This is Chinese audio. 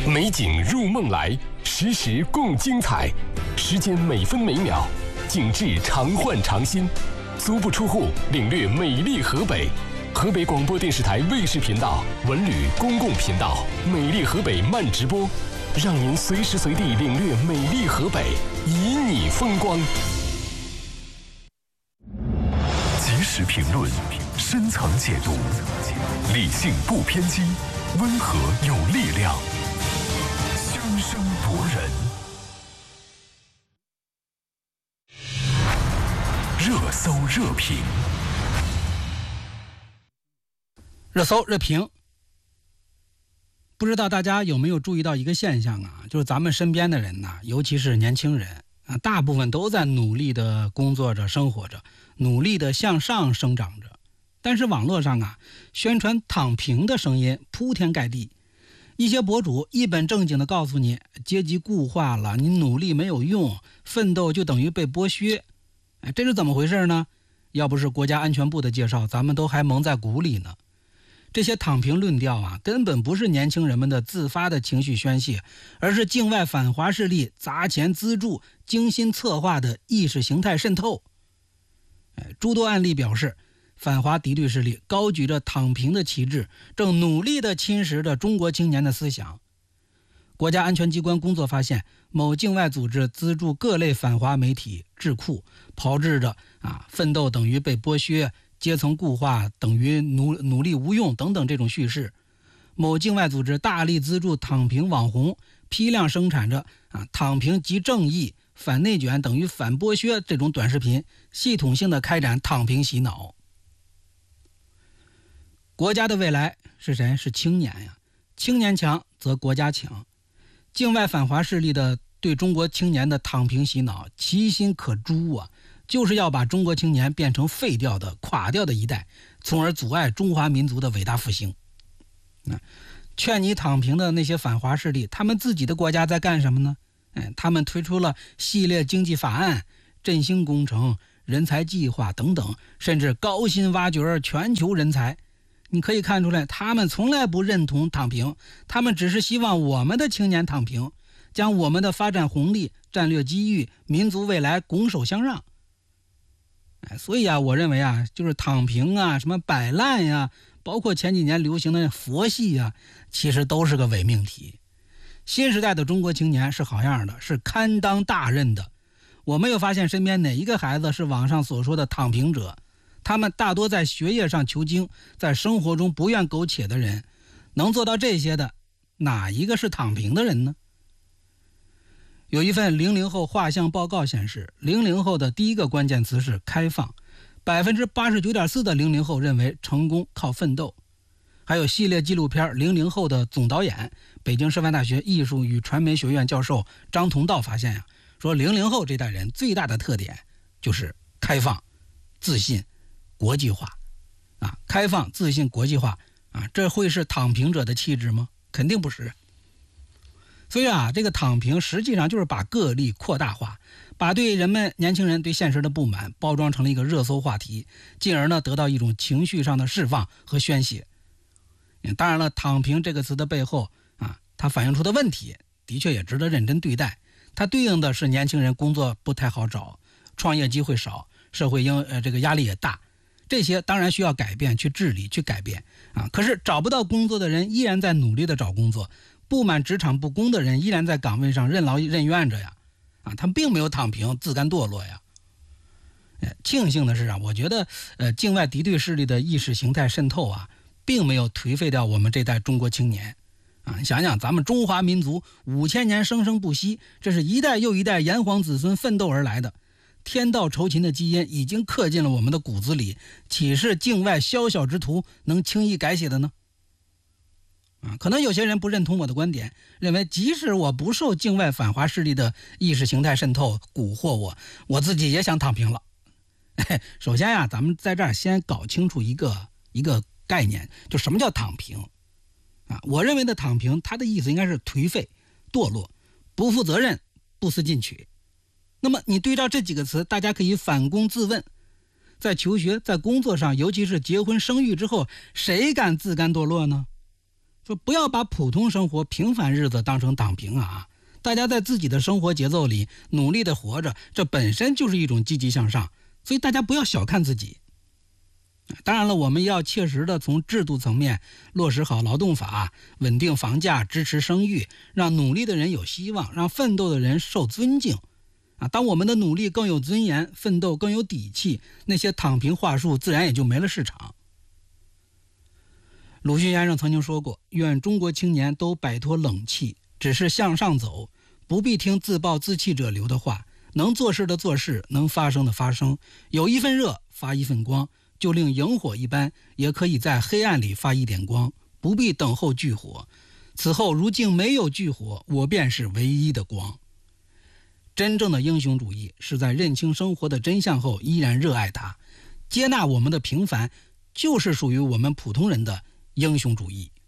美景入梦来，时时共精彩。时间每分每秒，景致常换常新。足不出户，领略美丽河北。河北广播电视台卫视频道、文旅公共频道《美丽河北》慢直播，让您随时随地领略美丽河北，旖旎风光。 及时评论，深层解读，理性不偏激，温和有力量，声声夺人。热搜热评， 热搜热评。不知道大家有没有注意到一个现象啊，就是咱们身边的人呢，尤其是年轻人啊，大部分都在努力的工作着、生活着，努力的向上生长着。但是网络上啊，宣传躺平的声音铺天盖地，一些博主一本正经的告诉你，阶级固化了，你努力没有用，奋斗就等于被剥削。这是怎么回事呢？要不是国家安全部的介绍，咱们都还蒙在鼓里呢。这些躺平论调啊，根本不是年轻人们的自发的情绪宣泄，而是境外反华势力砸钱资助、精心策划的意识形态渗透。诸多案例表示，反华敌对势力高举着躺平的旗帜，正努力地侵蚀着中国青年的思想。国家安全机关工作发现，某境外组织资助各类反华媒体智库，炮制着奋斗等于被剥削，阶层固化等于努力无用等等这种叙事。某境外组织大力资助躺平网红，批量生产着躺平即正义、反内卷等于反剥削这种短视频，系统性的开展躺平洗脑。国家的未来是谁？是青年呀！青年强则国家强。境外反华势力的对中国青年的躺平洗脑，其心可诛啊！就是要把中国青年变成废掉的、垮掉的一代，从而阻碍中华民族的伟大复兴。劝你躺平的那些反华势力，他们自己的国家在干什么呢？他们推出了系列经济法案、振兴工程、人才计划等等，甚至高薪挖掘全球人才。你可以看出来，他们从来不认同躺平，他们只是希望我们的青年躺平，将我们的发展红利、战略机遇、民族未来拱手相让。所以我认为就是躺平什么摆烂包括前几年流行的佛系其实都是个伪命题。新时代的中国青年是好样的，是堪当大任的。我没有发现身边哪一个孩子是网上所说的躺平者，他们大多在学业上求精，在生活中不愿苟且的人。能做到这些的，哪一个是躺平的人呢？有一份00后画像报告显示，00后的第一个关键词是开放， 89.4% 的00后认为成功靠奋斗。还有系列纪录片00后的总导演，北京师范大学艺术与传媒学院教授张同道发现说00后这代人最大的特点就是开放、自信、国际化开放、自信、国际化这会是躺平者的气质吗？肯定不是。所以这个躺平实际上就是把个例扩大化，把对年轻人对现实的不满包装成了一个热搜话题，进而得到一种情绪上的释放和宣泄。当然了，躺平这个词的背后它反映出的问题的确也值得认真对待。它对应的是年轻人工作不太好找，创业机会少，社会这个压力也大，这些当然需要改变，去治理，去改变可是找不到工作的人依然在努力的找工作，不满职场不公的人依然在岗位上任劳任怨着他们并没有躺平、自甘堕落庆幸的是我觉得境外敌对势力的意识形态渗透并没有颓废掉我们这代中国青年想想咱们中华民族5000年生生不息，这是一代又一代炎黄子孙奋斗而来的，天道酬勤的基因已经刻进了我们的骨子里，岂是境外宵小之徒能轻易改写的呢？可能有些人不认同我的观点，认为即使我不受境外反华势力的意识形态渗透蛊惑我自己也想躺平了。首先咱们在这儿先搞清楚一个概念，就什么叫躺平我认为的躺平，它的意思应该是颓废、堕落、不负责任、不思进取。那么你对照这几个词，大家可以反躬自问，在求学、在工作上，尤其是结婚生育之后，谁敢自甘堕落呢？ 说不要把普通生活、平凡日子当成躺平啊！大家在自己的生活节奏里努力的活着，这本身就是一种积极向上，所以大家不要小看自己。当然了，我们要切实的从制度层面落实好劳动法，稳定房价，支持生育，让努力的人有希望，让奋斗的人受尊敬。当我们的努力更有尊严，奋斗更有底气，那些躺平话术自然也就没了市场。鲁迅先生曾经说过，愿中国青年都摆脱冷气，只是向上走，不必听自暴自弃者流的话，能做事的做事，能发声的发声，有一份热发一份光，就令萤火一般，也可以在黑暗里发一点光，不必等候炬火。此后如竟没有炬火，我便是唯一的光。真正的英雄主义是在认清生活的真相后依然热爱它，接纳我们的平凡，就是属于我们普通人的英雄主义。